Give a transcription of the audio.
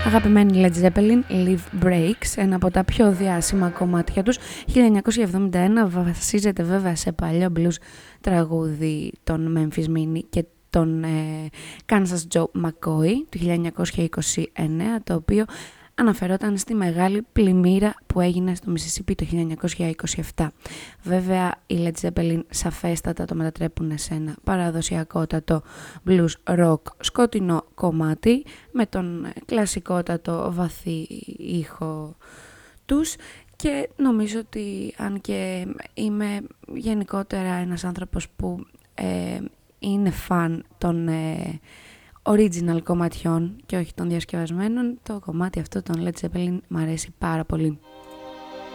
Αγαπημένη Led Zeppelin, Live Breaks, ένα από τα πιο διάσημα κομμάτια τους. 1971, βασίζεται βέβαια σε παλιό blues τραγούδι των Memphis Minnie και τον Kansas Joe McCoy του 1929, το οποίο αναφερόταν στη μεγάλη πλημμύρα που έγινε στο Μισισίπι το 1927. Βέβαια, οι Led Zeppelin σαφέστατα το μετατρέπουν σε ένα παραδοσιακότατο blues rock σκοτεινό κομμάτι με τον κλασικότατο βαθύ ήχο τους, και νομίζω ότι αν και είμαι γενικότερα ένας άνθρωπος που είναι φαν των original κομματιών και όχι των διασκευασμένων, το κομμάτι αυτό των Led Zeppelin μου αρέσει πάρα πολύ.